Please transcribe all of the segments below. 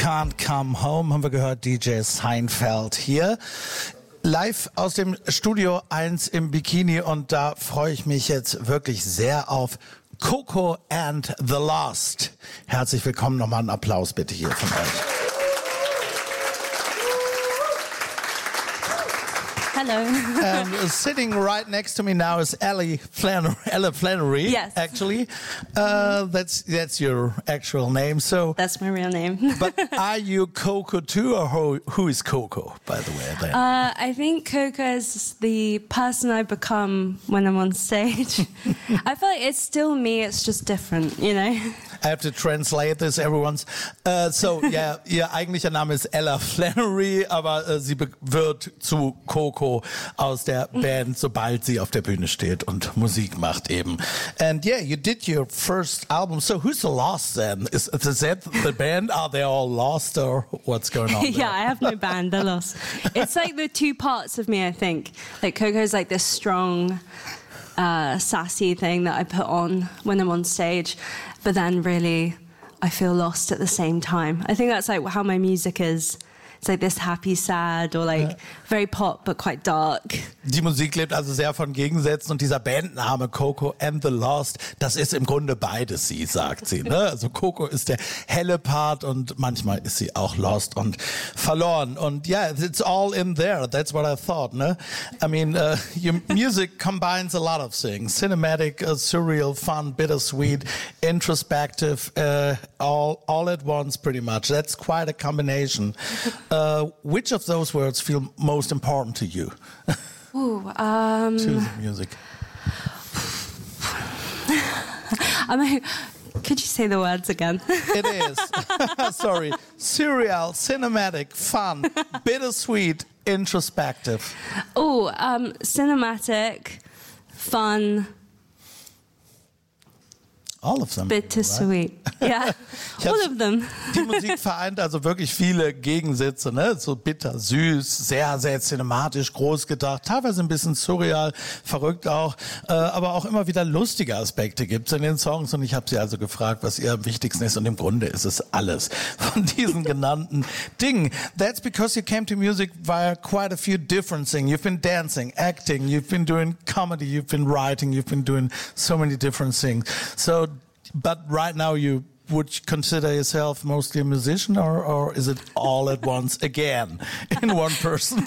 Can't Come Home, haben wir gehört, DJ Seinfeld hier. Live aus dem Studio 1 im Bikini und da freue ich mich jetzt wirklich sehr auf Coco and the Lost. Herzlich willkommen, nochmal einen Applaus bitte hier von euch. Hello. Sitting right next to me now is Ella Flannery. Yes. Actually, that's your actual name. So that's my real name. But are you Coco too, or who is Coco, by the way? Then? I think Coco is the person I become when I'm on stage. I feel like it's still me. It's just different, you know. I have to translate this, everyone's. Yeah, ihr eigentlicher Name ist Ella Flannery, aber sie wird zu Coco aus der Band, sobald sie auf der Bühne steht und Musik macht eben. And yeah, you did your first album. So who's the Lost then? Is that the band? Are they all lost or what's going on there? Yeah, I have no band. They're lost. It's like the two parts of me, I think. Like Coco's like this strong, sassy thing that I put on when I'm on stage. But then really, I feel lost at the same time. I think that's like how my music is. It's like this happy, sad or like very pop, but quite dark. Die Musik lebt also sehr von Gegensätzen und dieser Bandname Coco and the Lost, das ist im Grunde beides sie, sagt sie. Ne? Also Coco ist der helle Part und manchmal ist sie auch lost und verloren. Und yeah, it's all in there. That's what I thought. Ne? I mean, your music combines a lot of things. Cinematic, surreal, fun, bittersweet, introspective, all at once pretty much. That's quite a combination. Which of those words feel most important to you? To the music. Could you say the words again? It is. Sorry. Surreal, cinematic, fun, bittersweet, introspective. Cinematic, fun. All of them. Bittersweet. Right? Yeah, all of them. Die Musik vereint also wirklich viele Gegensätze, ne? So bitter, süß, sehr, sehr cinematisch, groß gedacht, teilweise ein bisschen surreal, verrückt auch, aber auch immer wieder lustige Aspekte gibt's in den Songs und ich habe sie also gefragt, was ihr am wichtigsten ist und im Grunde ist es alles von diesen genannten Dingen. That's because you came to music via quite a few different things. You've been dancing, acting, you've been doing comedy, you've been writing, you've been doing so many different things. So, but right now you would consider yourself mostly a musician or is it all at once again in one person?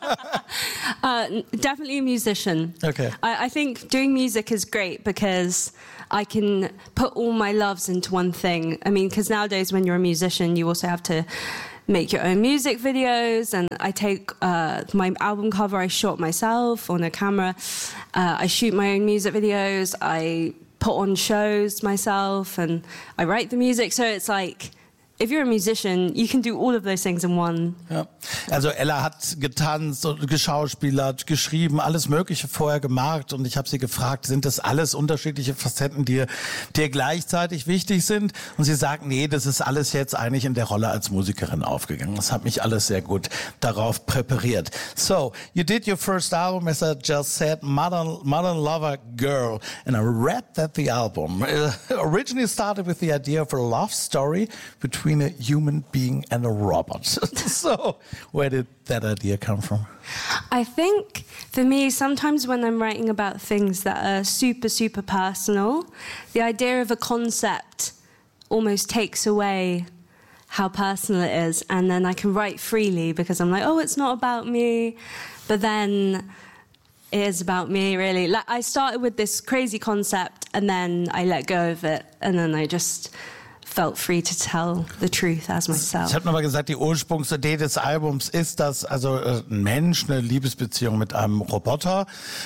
Definitely a musician. Okay. I think doing music is great because I can put all my loves into one thing. I mean, because nowadays when you're a musician, you also have to make your own music videos, and I take my album cover, I shot myself on a camera. I shoot my own music videos. I put on shows myself and I write the music. So it's like, if you're a musician, you can do all of those things in one. Ja. Also Ella hat getanzt und geschauspielert, geschrieben, alles Mögliche vorher gemacht und ich habe sie gefragt, sind das alles unterschiedliche Facetten, die dir gleichzeitig wichtig sind? Und sie sagt, nee, das ist alles jetzt eigentlich in der Rolle als Musikerin aufgegangen. Das hat mich alles sehr gut darauf präpariert. So, you did your first album, as I just said, Modern Lover Girl, and I read that the album originally started with the idea of a love story between a human being and a robot. So, where did that idea come from? I think for me, sometimes when I'm writing about things that are super, super personal, the idea of a concept almost takes away how personal it is, and then I can write freely because I'm like, oh, it's not about me, but then it is about me, really. Like, I started with this crazy concept, and then I let go of it, and then I just felt free to tell the truth as myself. Ich habe nochmal gesagt, die Ursprungsidee des Albums ist, dass also ein Mensch eine Liebesbeziehung mit einem Roboter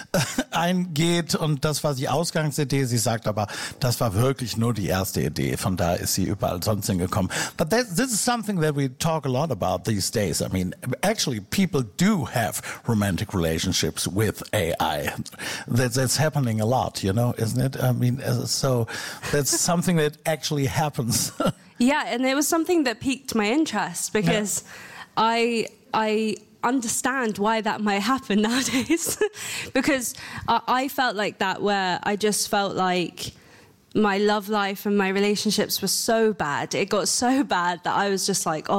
eingeht und das war die Ausgangsidee. Sie sagt aber, das war wirklich nur die erste Idee. Von da ist sie überall sonst hingekommen. But this is something that we talk a lot about these days. I mean, actually people do have romantic relationships with AI. That's happening a lot, you know, isn't it? I mean, so that's something that actually happens. Yeah, and it was something that piqued my interest because I understand why that might happen nowadays because I felt like that, where I just felt like my love life and my relationships were so bad. It got so bad that I was just like,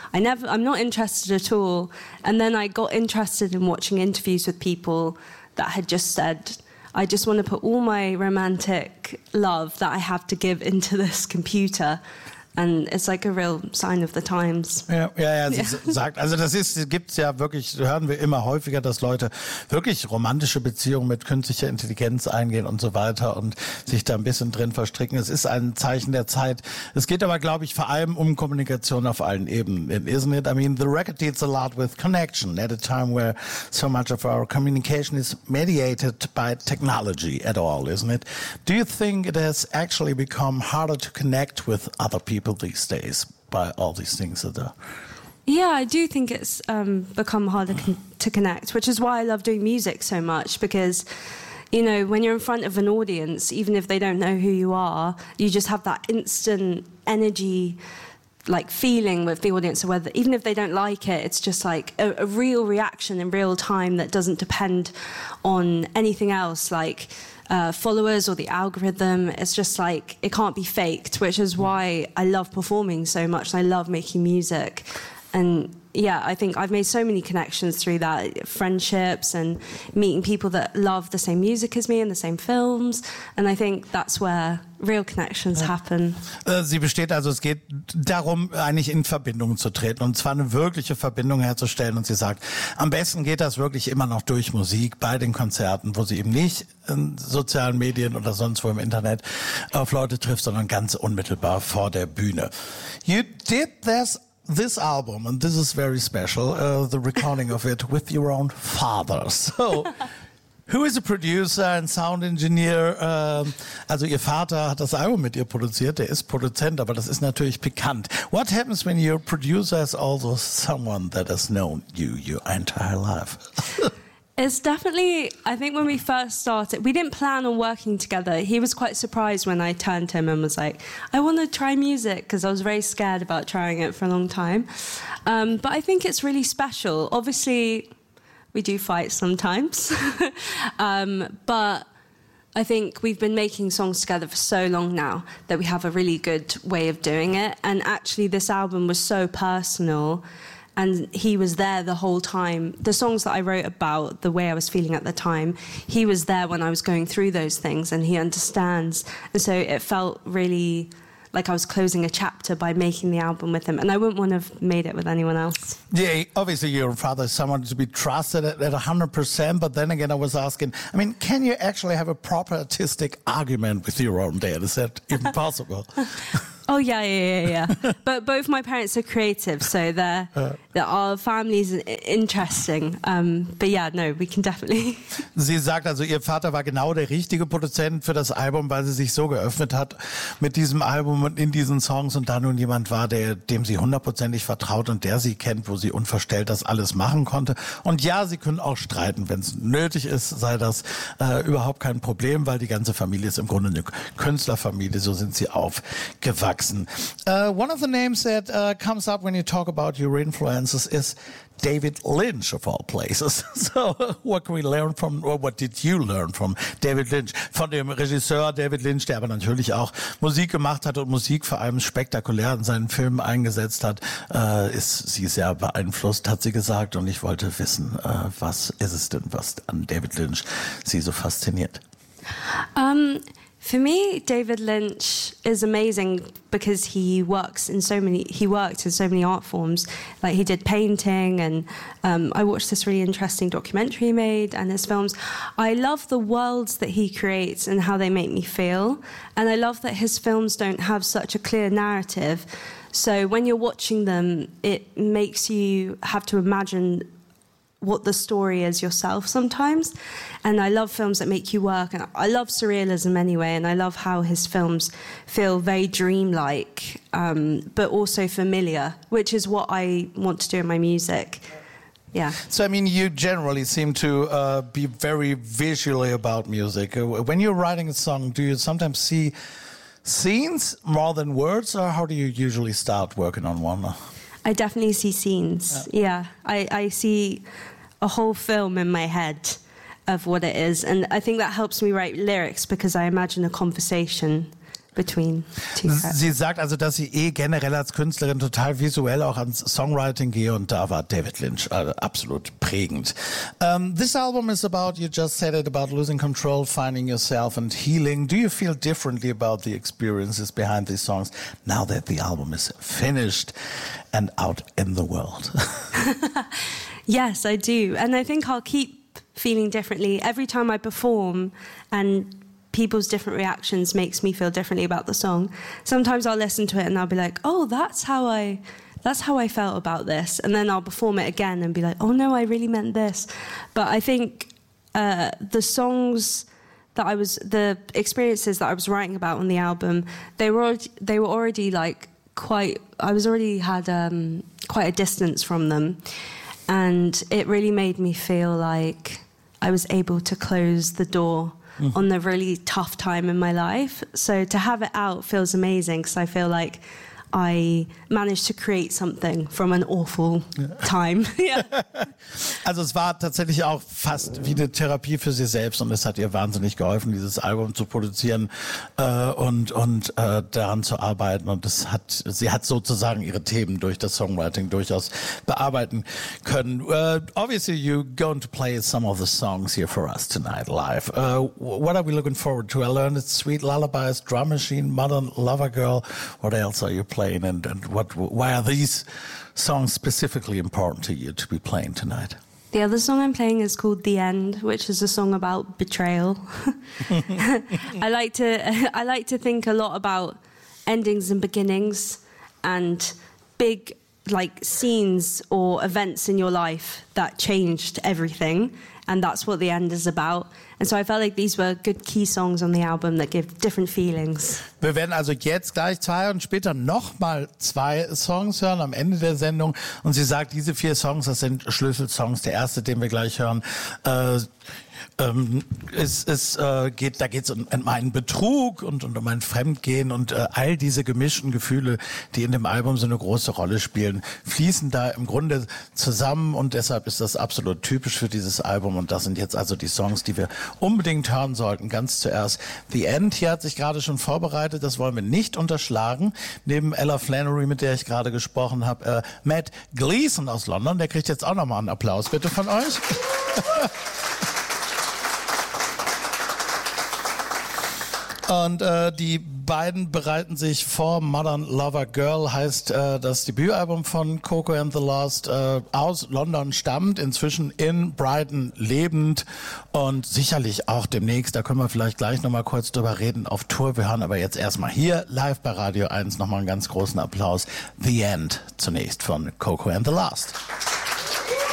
I'm not interested at all. And then I got interested in watching interviews with people that had just said, I just want to put all my romantic love that I have to give into this computer. And it's like a real sign of the times. Ja, sie sagt, also gibt's ja wirklich, hören wir immer häufiger, dass Leute wirklich romantische Beziehungen mit künstlicher Intelligenz eingehen und so weiter und sich da ein bisschen drin verstricken. Es ist ein Zeichen der Zeit. Es geht aber, glaube ich, vor allem um Kommunikation auf allen Ebenen, isn't it? I mean, the record deals a lot with connection at a time where so much of our communication is mediated by technology at all, isn't it? Do you think it has actually become harder to connect with other people these days by all these things that are... Yeah, I do think it's become harder to connect, which is why I love doing music so much, because, you know, when you're in front of an audience, even if they don't know who you are, you just have that instant energy, like feeling with the audience, whether even if they don't like it, it's just like a real reaction in real time that doesn't depend on anything else, like followers or the algorithm. It's just like, it can't be faked, which is why I love performing so much. I love making music. And yeah, I think I've made so many connections through that, friendships and meeting people that love the same music as me and the same films. And I think that's where real connections happen. Sie besteht also, es geht darum, eigentlich in Verbindung zu treten und zwar eine wirkliche Verbindung herzustellen. Und sie sagt, am besten geht das wirklich immer noch durch Musik bei den Konzerten, wo sie eben nicht in sozialen Medien oder sonst wo im Internet auf Leute trifft, sondern ganz unmittelbar vor der Bühne. You did this album, and this is very special, the recording of it with your own father. So, who is a producer and sound engineer? Also ihr Vater hat das Album mit ihr produziert, der ist Produzent, aber das ist natürlich pikant. What happens when your producer is also someone that has known you your entire life? It's definitely, I think when we first started, we didn't plan on working together. He was quite surprised when I turned to him and was like, I want to try music, because I was very scared about trying it for a long time. But I think it's really special. Obviously, we do fight sometimes. But I think we've been making songs together for so long now that we have a really good way of doing it. And actually, this album was so personal. And he was there the whole time. The songs that I wrote about, the way I was feeling at the time, he was there when I was going through those things, and he understands. And so it felt really like I was closing a chapter by making the album with him. And I wouldn't want to have made it with anyone else. Yeah, obviously your father is someone to be trusted at 100%. But then again, I was asking, I mean, can you actually have a proper artistic argument with your own dad? Is that even possible? Oh, yeah. But both my parents are creative, so our family's interesting. But yeah, no, we can definitely... Sie sagt also, ihr Vater war genau der richtige Produzent für das Album, weil sie sich so geöffnet hat mit diesem Album und in diesen Songs und da nun jemand war, dem sie 100%ig vertraut und der sie kennt, wo sie unverstellt das alles machen konnte. Und ja, sie können auch streiten, wenn es nötig ist, sei das überhaupt kein Problem, weil die ganze Familie ist im Grunde eine Künstlerfamilie, so sind sie aufgewachsen. One of the names that comes up when you talk about your influences is David Lynch, of all places. So, what can we learn from, or what did you learn from David Lynch? Von dem Regisseur David Lynch, der aber natürlich auch Musik gemacht hat und Musik vor allem spektakulär in seinen Filmen eingesetzt hat, ist sie sehr beeinflusst, hat sie gesagt. Und ich wollte wissen, was ist es denn, was an David Lynch sie so fasziniert? For me, David Lynch is amazing because he worked in so many art forms. Like he did painting, and I watched this really interesting documentary he made and his films. I love the worlds that he creates and how they make me feel. And I love that his films don't have such a clear narrative. So when you're watching them, it makes you have to imagine what the story is yourself sometimes. And I love films that make you work, and I love surrealism anyway, and I love how his films feel very dreamlike, but also familiar, which is what I want to do in my music. Yeah. So, I mean, you generally seem to be very visually about music. When you're writing a song, do you sometimes see scenes more than words, or how do you usually start working on one? I definitely see scenes, yeah. I see a whole film in my head of what it is. And I think that helps me write lyrics because I imagine a conversation between two tracks. Sie sagt also, dass sie generell als Künstlerin total visuell auch ans Songwriting gehe und da war David Lynch absolut prägend. This album is about, you just said it, about losing control, finding yourself and healing. Do you feel differently about the experiences behind these songs now that the album is finished and out in the world? Yes, I do. And I think I'll keep feeling differently every time I perform, and people's different reactions makes me feel differently about the song. Sometimes I'll listen to it and I'll be like, oh, that's how I felt about this. And then I'll perform it again and be like, oh no, I really meant this. But I think the songs the experiences that I was writing about on the album, they were already like quite a distance from them. And it really made me feel like I was able to close the door on the really tough time in my life. So to have it out feels amazing, because I feel like I managed to create something from an awful time. Yeah. Also es war tatsächlich auch fast wie eine Therapie für sie selbst und es hat ihr wahnsinnig geholfen, dieses Album zu produzieren und daran zu arbeiten, und sie hat sozusagen ihre Themen durch das Songwriting durchaus bearbeiten können. Obviously you're going to play some of the songs here for us tonight live. What are we looking forward to? I learned it's Sweet Lullabies, Drum Machine, Modern Lover Girl. What else are you playing, and why are these songs specifically important to you to be playing tonight? The other song I'm playing is called The End, which is a song about betrayal. I like to think a lot about endings and beginnings and big like scenes or events in your life that changed everything, and that's what The End is about. And so I felt like these were good key songs on the album that give different feelings. Wir werden also jetzt gleich 2 und später nochmal 2 Songs hören am Ende der Sendung. Und sie sagt, diese 4 Songs, das sind Schlüsselsongs. Der erste, den wir gleich hören, da geht's um meinen Betrug und um mein Fremdgehen, und all diese gemischten Gefühle, die in dem Album so eine große Rolle spielen, fließen da im Grunde zusammen, und deshalb ist das absolut typisch für dieses Album. Und das sind jetzt also die Songs, die wir unbedingt hören sollten. Ganz zuerst The End. Hier hat sich gerade schon vorbereitet, das wollen wir nicht unterschlagen. Neben Ella Flannery, mit der ich gerade gesprochen habe, Matt Gleason aus London, der kriegt jetzt auch nochmal einen Applaus bitte von euch. Und die beiden bereiten sich vor. Modern Lover Girl heißt das Debütalbum von Coco and the Lost, aus London stammt, inzwischen in Brighton lebend und sicherlich auch demnächst, da können wir vielleicht gleich nochmal kurz drüber reden, auf Tour. Wir hören aber jetzt erstmal hier live bei Radio 1 nochmal einen ganz großen Applaus. The End zunächst von Coco and the Lost.